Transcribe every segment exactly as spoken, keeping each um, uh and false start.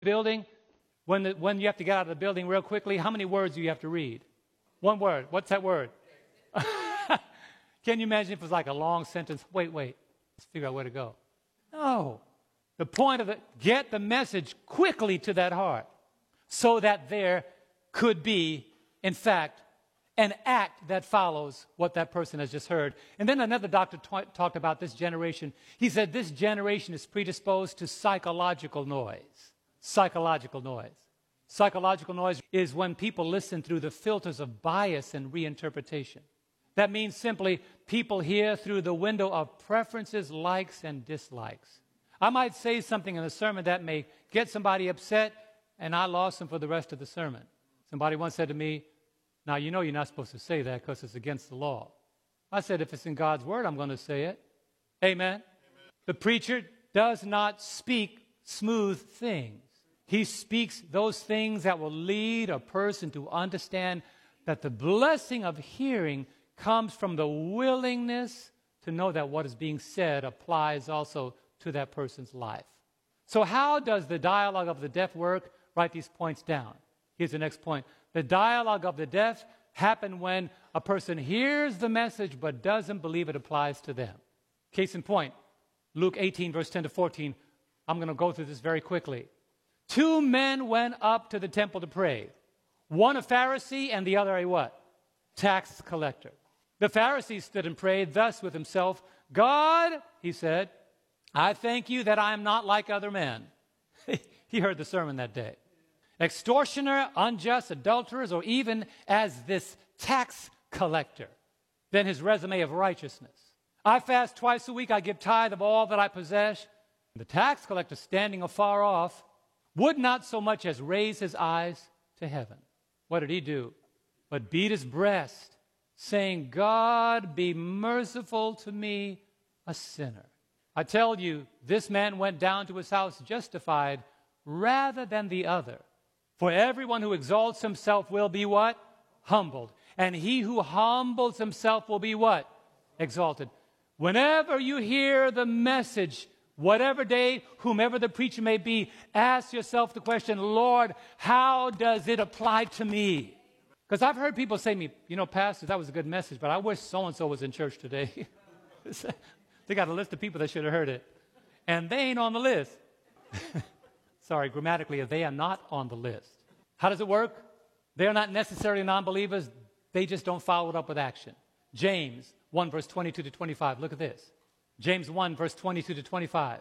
building, when, the, when you have to get out of the building real quickly, how many words do you have to read? One word. What's that word? Can you imagine if it was like a long sentence? Wait, wait. Let's figure out where to go. No. The point of it, get the message quickly to that heart so that there could be, in fact, an act that follows what that person has just heard. And then another doctor t- talked about this generation. He said this generation is predisposed to psychological noise. Psychological noise. Psychological noise is when people listen through the filters of bias and reinterpretation. That means simply people hear through the window of preferences, likes, and dislikes. I might say something in the sermon that may get somebody upset, and I lost them for the rest of the sermon. Somebody once said to me, now, you know you're not supposed to say that because it's against the law. I said, if it's in God's word, I'm going to say it. Amen? Amen. The preacher does not speak smooth things. He speaks those things that will lead a person to understand that the blessing of hearing comes from the willingness to know that what is being said applies also to that person's life. So how does the dialogue of the deaf work? Write these points down. Here's the next point. The dialogue of the deaf happens when a person hears the message but doesn't believe it applies to them. Case in point, Luke eighteen, verse ten to fourteen. I'm going to go through this very quickly. Two men went up to the temple to pray. One a Pharisee and the other a what? Tax collector. The Pharisee stood and prayed thus with himself, God, he said, I thank you that I am not like other men. He heard the sermon that day. Extortioner, unjust, adulterers, or even as this tax collector. Then his resume of righteousness. I fast twice a week. I give tithe of all that I possess. The tax collector, standing afar off, would not so much as raise his eyes to heaven. What did he do? But beat his breast, saying, God, be merciful to me, a sinner. I tell you, this man went down to his house justified rather than the other. For everyone who exalts himself will be what? Humbled. And he who humbles himself will be what? Exalted. Whenever you hear the message, whatever day, whomever the preacher may be, ask yourself the question, Lord, how does it apply to me? Because I've heard people say to me, you know, Pastor, that was a good message, but I wish so-and-so was in church today. They got a list of people that should have heard it. And they ain't on the list. Sorry, grammatically, they are not on the list. How does it work? They are not necessarily non-believers. They just don't follow it up with action. James one, verse twenty-two to twenty-five. Look at this. James one, verse twenty-two to twenty-five.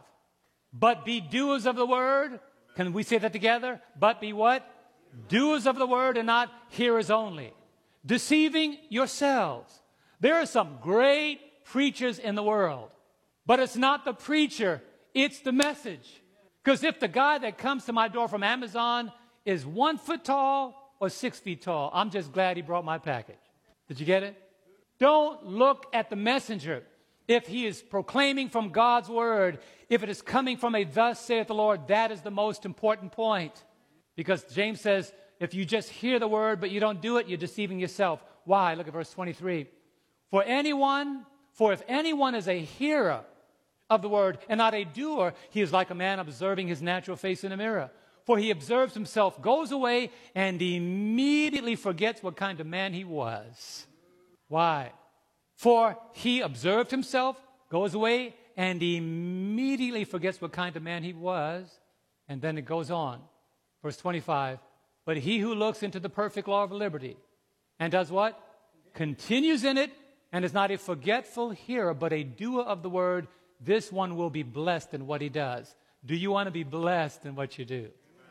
But be doers of the word. Can we say that together? But be what? Doers of the word and not hearers only. Deceiving yourselves. There are some great preachers in the world. But it's not the preacher. It's the message. Because if the guy that comes to my door from Amazon is one foot tall or six feet tall, I'm just glad he brought my package. Did you get it? Don't look at the messenger. If he is proclaiming from God's word, if it is coming from a thus saith the Lord, that is the most important point. Because James says, if you just hear the word but you don't do it, you're deceiving yourself. Why? Look at verse twenty-three. For anyone, for if anyone is a hearer of the word and not a doer, he is like a man observing his natural face in a mirror. For he observes himself, goes away, and immediately forgets what kind of man he was. Why? For he observed himself, goes away, and immediately forgets what kind of man he was. And then it goes on. Verse twenty-five. But he who looks into the perfect law of liberty and does what? Continues in it and is not a forgetful hearer, but a doer of the word, this one will be blessed in what he does. Do you want to be blessed in what you do?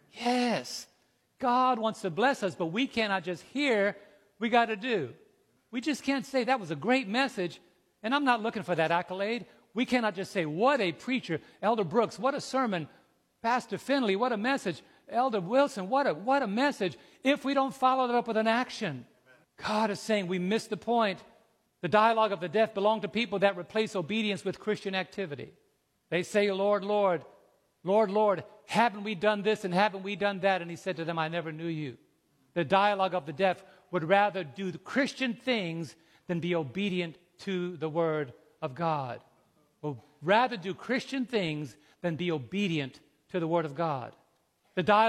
Yes. God wants to bless us, but we cannot just hear. We got to do. We just can't say that was a great message, and I'm not looking for that accolade. We cannot just say, what a preacher. Elder Brooks, what a sermon. Pastor Finley, what a message. Elder Wilson, what a, what a message. If we don't follow it up with an action. God is saying we missed the point. The dialogue of the deaf belong to people that replace obedience with Christian activity. They say, Lord, Lord, Lord, Lord, haven't we done this and haven't we done that? And he said to them, I never knew you. The dialogue of the deaf would rather do the Christian things than be obedient to the word of God. Will rather do Christian things than be obedient to the word of God. The